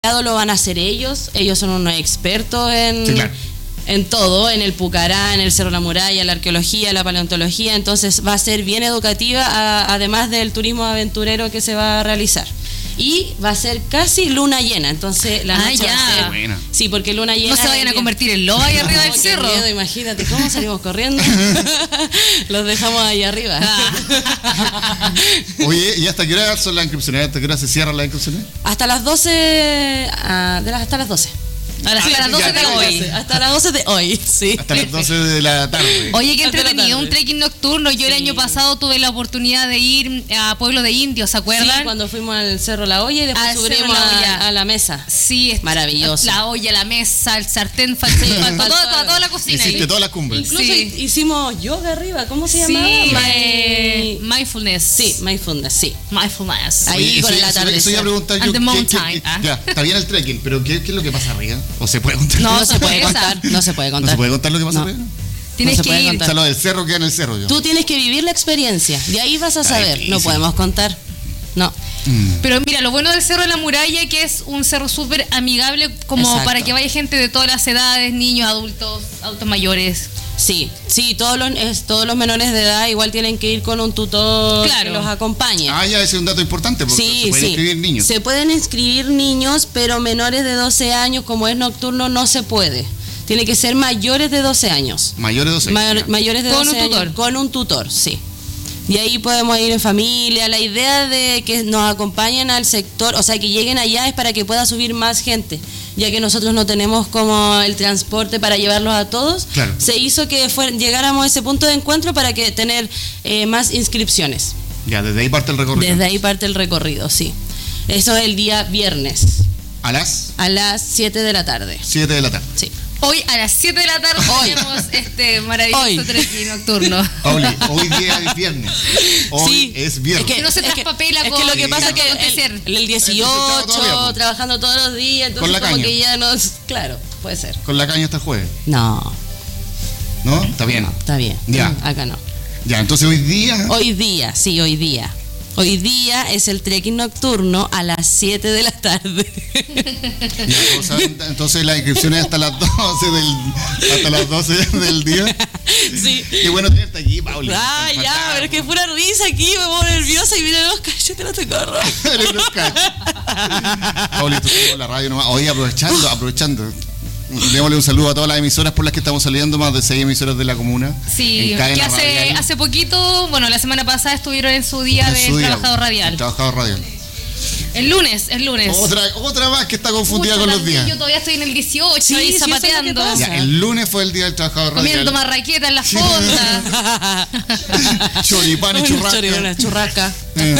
lo van a hacer ellos son unos expertos en, Sí, claro. en todo, en el Pucará, en el Cerro La Muralla, la arqueología, la paleontología, entonces va a ser bien educativa, además del turismo aventurero que se va a realizar. Y va a ser casi luna llena, entonces la noche va a ser... Buena. Sí, porque luna llena... No se vayan a convertir en lobo ahí arriba del qué cerro. miedo, imagínate, ¿cómo salimos corriendo? Los dejamos ahí arriba. Oye, ¿y hasta qué hora son las inscripciones? ¿Hasta qué hora se cierran las inscripciones? Hasta las 12... hasta las 12. Hasta las 12 de hoy. Hasta las 12 de hoy, sí. Hasta las 12 de la tarde. Oye, qué Hasta la entretenido, tarde. un trekking nocturno. Yo el año pasado tuve la oportunidad de ir a Pueblo de Indios, ¿se acuerdan? Sí, cuando fuimos al Cerro La Olla y después Al subimos Cerro La Olla. a la mesa. Sí, Maravilloso. La olla, la mesa, el sartén, faltó toda la cocina. Hiciste ahí. todas las cumbres. Incluso Sí. hicimos yoga arriba, ¿cómo se Sí, llamaba? mindfulness. Sí, mindfulness, sí. Mindfulness. Ahí Oye, con el eso atardecer. iba a preguntar yo. And the mountain, Ya, está bien el trekking, pero ¿qué es lo que pasa arriba? ¿O se puede contar? No, No se puede esa. contar, no se puede ¿No contar. se puede contar lo que pasa No. arriba? Tienes no se que puede ir. O contar. sea, lo del cerro queda en el cerro. Yo. Tú tienes que vivir la experiencia, de ahí vas a saber. Ay, No sí. podemos contar. No. Pero mira, lo bueno del Cerro de la Muralla que es un cerro súper amigable como Exacto. para que vaya gente de todas las edades, niños, adultos mayores. Sí, todos los menores de edad igual tienen que ir con un tutor Claro. que los acompañe. Ah, ya, ese es un dato importante, porque se pueden inscribir niños. Se pueden inscribir niños, pero menores de 12 años, como es nocturno, no se puede. Tiene que ser mayores de 12 años. Mayores de 12 años. Mayores de Con 12 un tutor. años. Con un tutor, sí. Y ahí podemos ir en familia. La idea de que nos acompañen al sector, o sea, que lleguen allá es para que pueda subir más gente, ya que nosotros no tenemos como el transporte para llevarlos a todos. Claro. Se hizo que llegáramos a ese punto de encuentro para que tener más inscripciones. Ya, desde ahí parte el recorrido. Desde ahí parte el recorrido, sí. Eso es el día viernes, A las a las 7 de la tarde. 7 de la tarde. Sí. Hoy a las 7 de la tarde Hoy. tenemos este maravilloso Hoy. trekking nocturno. Pauli, hoy día es viernes. Hoy Sí, es viernes. Que no se traspapela es que lo que con- pasa es que acontecer. el 18, todavía, po. trabajando todos los días, Con entonces la como caña. que ya no... Claro, puede ser. Con la caña hasta el jueves. No, ¿No? Está bien. no, está bien. Ya. Acá no. Ya, entonces hoy día. Hoy día, sí, hoy día. Hoy día es el trekking nocturno a las 7 de la tarde. Ya, todos saben, entonces la inscripción es hasta las 12 del día. Sí. Qué bueno tenerte aquí, Pauli. Ay, ya, pero es que pura risa aquí, me pongo nerviosa y miren los cachetes, no te corro. Eres unos cachos. Pauli, tú estás con la radio nomás. Hoy aprovechando. Démosle un saludo a todas las emisoras por las que estamos saliendo, más de 6 emisoras de la comuna. Sí, en cadena que radial. hace poquito, bueno, la semana pasada estuvieron en su día En de su día, trabajador el radial. trabajador radial. El lunes. Otra más que está confundida Pucha, con los días. Yo todavía estoy en el 18, Sí, ahí sí, eso es lo que zapateando. pasa. Ya, el lunes fue el día del trabajador radial. Comiendo marraqueta en la fonda. Choripán y Una churrasca. churrasca.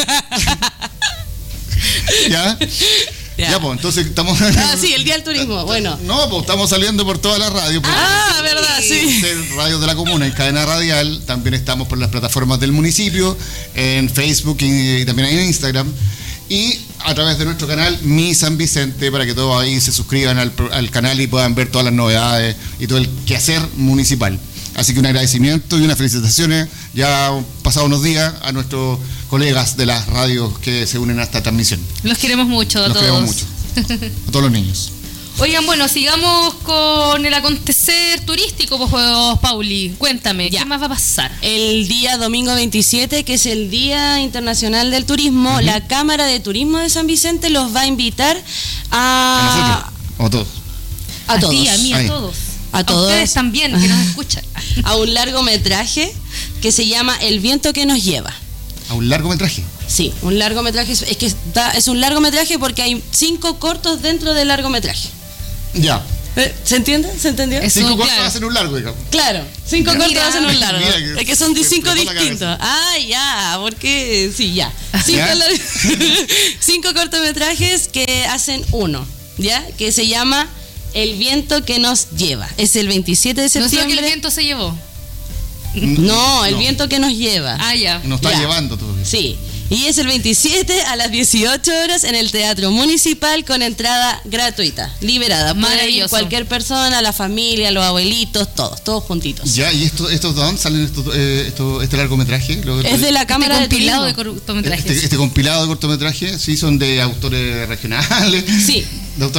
¿Ya? Ya, pues, entonces estamos. Ah, sí, el día del turismo, bueno. No, pues estamos saliendo por toda la radio. Por Verdad, sí. radios de la comuna, en cadena radial. También estamos por las plataformas del municipio, en Facebook y también en Instagram. Y a través de nuestro canal Mi San Vicente, para que todos ahí se suscriban al canal y puedan ver todas las novedades y todo el quehacer municipal. Así que un agradecimiento y unas felicitaciones. Ya han pasado unos días a nuestros colegas de las radios que se unen a esta transmisión. Los queremos mucho a Los todos. queremos mucho. A todos los niños. Oigan, bueno, sigamos con el acontecer turístico, pues, Pauli. Cuéntame, Ya. ¿qué más va a pasar? El día domingo 27, que es el Día Internacional del Turismo, la Cámara de Turismo de San Vicente los va a invitar ¿A a nosotros? ¿O a todos? a todos. ti, a mí, Ahí. a todos. A todos. ustedes también, que nos escuchan. a un largometraje que se llama El viento que nos lleva. A un largometraje. Sí, un largometraje, es que es un largometraje porque hay 5 cortos dentro del largometraje. Ya. ¿Se entiende? ¿Se entendió? Es- 5 cortos claro. hacen un largo, digamos. Claro, 5 Ya. cortos Mira. hacen un largo. Mira que Es que son me 5 explotó la distintos. Ah, ya, porque sí, ya. ¿Ya? 5 cortometrajes que hacen uno, ¿ya? Que se llama El viento que nos lleva. Es el 27 de No sé lo que septiembre. el viento se llevó. No, el viento que nos lleva. Ah, ya. Nos está Ya. llevando todavía. Sí. Y es el 27 a las 18 horas en el Teatro Municipal con entrada gratuita, liberada. Puede ir Maravilloso. cualquier persona, la familia, los abuelitos, todos juntitos. Ya, ¿y estos de dónde salen este largometraje? Es de la Cámara de compilado de Turismo. cortometrajes. Este compilado de cortometrajes, sí, son de autores regionales. Sí,